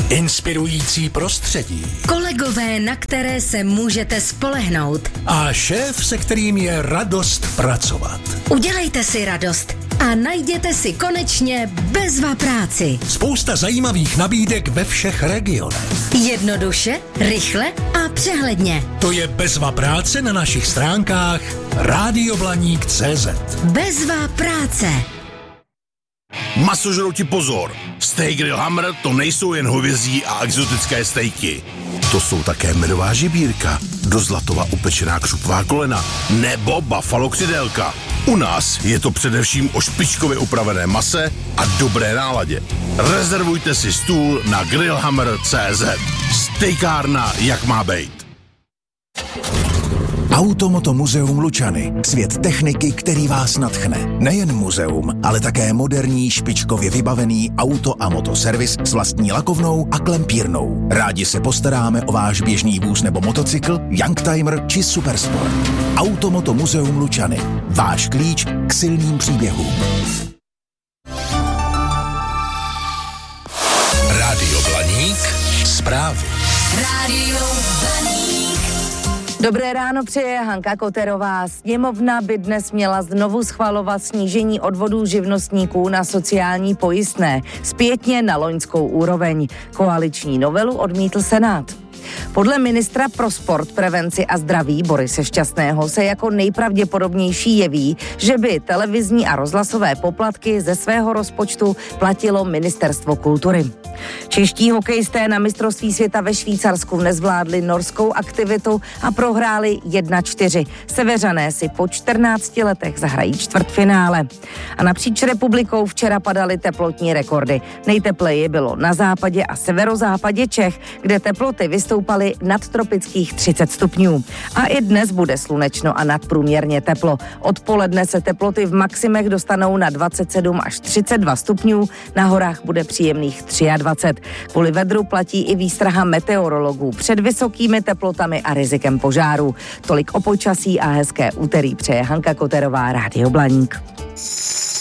Inspirující prostředí. Kolegové, na které se můžete spolehnout. A šéf, se kterým je radost pracovat. Udělejte si radost a najděte si konečně Bezva práci. Spousta zajímavých nabídek ve všech regionech. Jednoduše, rychle a přehledně. To je Bezva práce na našich stránkách radioblaník.cz. Bezva práce. Masožrouti pozor! Steak Grill Hammer to nejsou jen hovězí a exotické stejky. To jsou také medová žibírka, do zlatova upečená křupová kolena nebo buffalo křidélka. U nás je to především o špičkově upravené mase a dobré náladě. Rezervujte si stůl na grillhammer.cz. Stejkárna, jak má bejt. Automoto muzeum Lučany. Svět techniky, který vás nadchne. Nejen muzeum, ale také moderní, špičkově vybavený auto a motoservis s vlastní lakovnou a klempírnou. Rádi se postaráme o váš běžný vůz nebo motocykl, youngtimer či supersport. Automoto muzeum Lučany. Váš klíč k silným příběhům. Rádio Blaník. Zprávy. Rádio Blaník. Dobré ráno přeje Hanka Koterová. Sněmovna by dnes měla znovu schvalovat snížení odvodů živnostníků na sociální pojistné, zpětně na loňskou úroveň. Koaliční novelu odmítl Senát. Podle ministra pro sport, prevenci a zdraví Borise Šťastného se jako nejpravděpodobnější jeví, že by televizní a rozhlasové poplatky ze svého rozpočtu platilo Ministerstvo kultury. Čeští hokejisté na mistrovství světa ve Švýcarsku nezvládli norskou aktivitu a prohráli 1-4. Seveřané si po 14 letech zahrají čtvrtfinále. A napříč republikou včera padaly teplotní rekordy. Nejtepleji bylo na západě a severozápadě Čech, kde teploty vystoupaly nad tropických 30 stupňů. A i dnes bude slunečno a nadprůměrně teplo. Odpoledne se teploty v maximech dostanou na 27 až 32 stupňů, na horách bude příjemných 23. Kvůli vedru platí i výstraha meteorologů před vysokými teplotami a rizikem požáru. Tolik o počasí a hezké úterý přeje Hanka Koterová, Rádio Blaník.